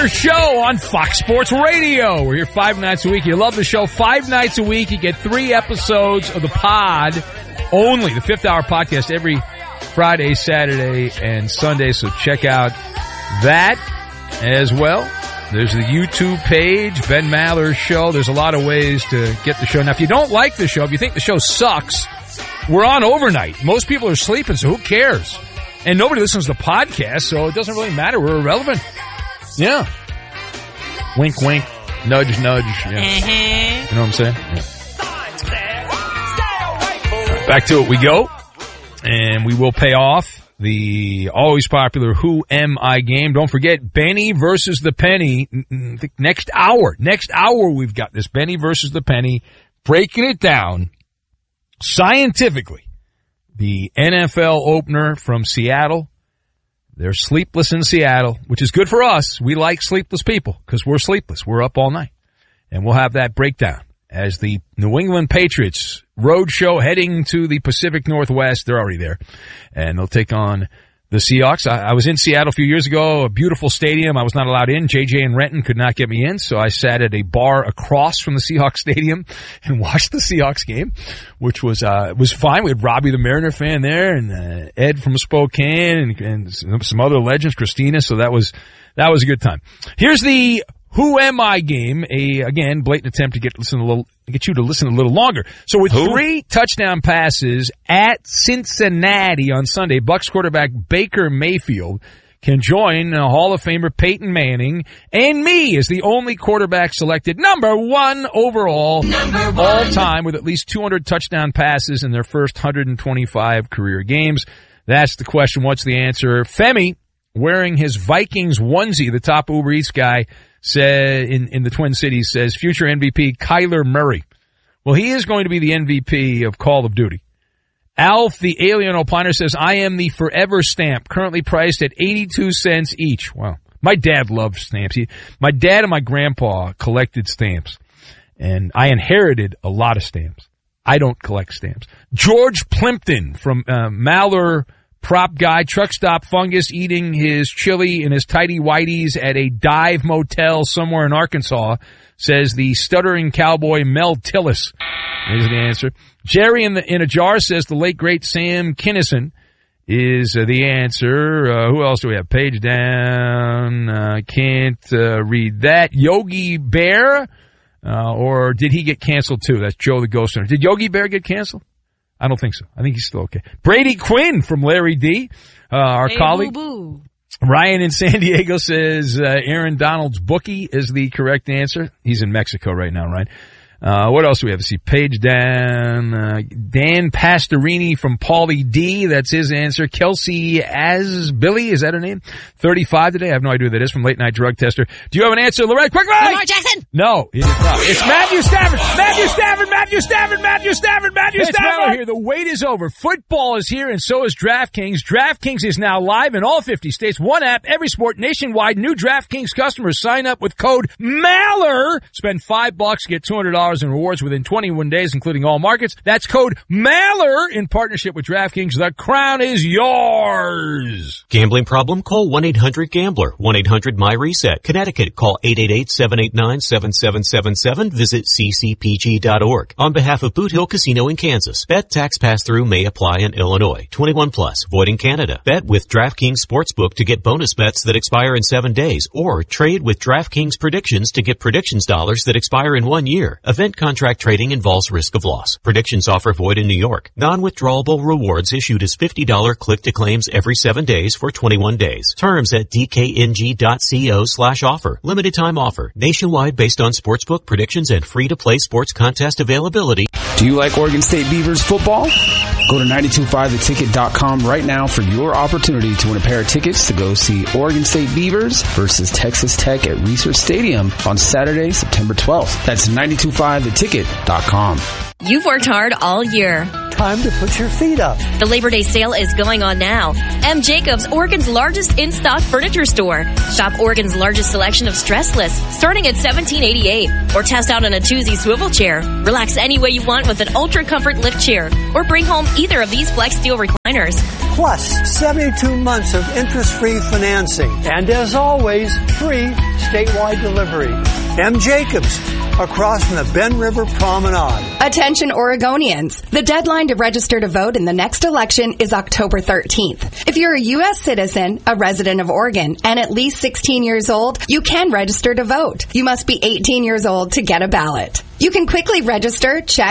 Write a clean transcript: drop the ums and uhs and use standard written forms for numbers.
Maller Show on Fox Sports Radio. We're here 5 nights a week. You love the show. 5 nights a week. You get 3 episodes of the pod only. The 5th Hour podcast every Friday, Saturday, and Sunday. So check out that as well. There's the YouTube page, Ben Maller Show. There's a lot of ways to get the show. Now, if you don't like the show, if you think the show sucks, we're on overnight. Most people are sleeping, so who cares? And nobody listens to podcasts, so it doesn't really matter. We're irrelevant. Yeah. Wink, wink. Nudge, nudge. Yeah. You know what I'm saying? Yeah. Back to it we go. And we will pay off the always popular Who Am I game. Don't forget, Benny versus the Penny. Next hour we've got this. Benny versus the Penny. Breaking it down scientifically. The NFL opener from Seattle. They're sleepless in Seattle, which is good for us. We like sleepless people because we're sleepless. We're up all night. And we'll have that breakdown as the New England Patriots road show heading to the Pacific Northwest. They're already there. And they'll take on the Seahawks. I was in Seattle a few years ago, a beautiful stadium. I was not allowed in. JJ and Renton could not get me in, so I sat at a bar across from the Seahawks stadium and watched the Seahawks game, which was fine. We had Robbie the Mariner fan there and Ed from Spokane and some other legends, Christina, so that was a good time. Here's the Who Am I game, again, blatant attempt to get you to listen a little longer. So with 3 touchdown passes at Cincinnati on Sunday, Bucs quarterback Baker Mayfield can join Hall of Famer Peyton Manning and me as the only quarterback selected number 1 overall all time with at least 200 touchdown passes in their first 125 career games. That's the question. What's the answer? Femi, wearing his Vikings onesie, the top Uber Eats guy, said in the Twin Cities, says future MVP Kyler Murray. Well, he is going to be the MVP of Call of Duty. Alf, the alien opiner, says, I am the Forever stamp, currently priced at 82 cents each. Wow. My dad loved stamps. My dad and my grandpa collected stamps, and I inherited a lot of stamps. I don't collect stamps. George Plimpton from Maller prop guy, truck stop fungus, eating his chili in his tighty whities at a dive motel somewhere in Arkansas, says the stuttering cowboy Mel Tillis is the answer. Jerry in a jar says the late great Sam Kinison is the answer. Who else do we have? Page down. Can't read that. Yogi Bear, or did he get canceled too? That's Joe the Ghost Hunter. Did Yogi Bear get canceled? I don't think so. I think he's still okay. Brady Quinn from Larry D, our colleague. Boo-boo. Ryan in San Diego says Aaron Donald's bookie is the correct answer. He's in Mexico right now, right? What else do we have to see? Page down. Dan Pastorini from Paulie D. That's his answer. Kelsey Billy, is that her name? 35 today. I have no idea who that is, from Late Night Drug Tester. Do you have an answer, Lorette? Quickly! Lamar Jackson! No, it is not. It's Matthew Stafford! Matthew Stafford here. The wait is over. Football is here, and so is DraftKings. DraftKings is now live in all 50 states. One app, every sport, nationwide. New DraftKings customers sign up with code MALLER. Spend $5, get $200 in rewards within 21 days, including all markets. That's code MALLER in partnership with DraftKings. The crown is yours. Gambling problem? Call 1-800-GAMBLER. 1-800-MY-RESET. Connecticut, call 888-789-7777. Visit ccpg.org. On behalf of Boot Hill Casino in Kansas, bet tax pass-through may apply in Illinois. 21 plus, void in Canada. Bet with DraftKings Sportsbook to get bonus bets that expire in 7 days, or trade with DraftKings Predictions to get predictions dollars that expire in 1 year. Event contract trading involves risk of loss. Predictions offer void in New York. Non-withdrawable rewards issued as $50 click-to-claims every 7 days for 21 days. Terms at dkng.co/offer. Limited time offer. Nationwide based on sportsbook predictions and free-to-play sports contest availability. Do you like Oregon State Beavers football? Go to 925theticket.com right now for your opportunity to win a pair of tickets to go see Oregon State Beavers versus Texas Tech at Research Stadium on Saturday, September 12th. That's 925theticket.com. You've worked hard all year. Time to put your feet up. The Labor Day sale is going on now. M. Jacobs, Oregon's largest in-stock furniture store. Shop Oregon's largest selection of stressless, starting at $17.88. Or test out an Atuzzi swivel chair. Relax any way you want with an Ultra Comfort lift chair. Or bring home either of these Flex Steel recliners. plus 72 months of interest-free financing. And as always, free statewide delivery. M. Jacobs, across from the Ben River Promenade. Attention Oregonians. The deadline to register to vote in the next election is October 13th. If you're a U.S. citizen, a resident of Oregon, and at least 16 years old, you can register to vote. You must be 18 years old to get a ballot. You can quickly register, check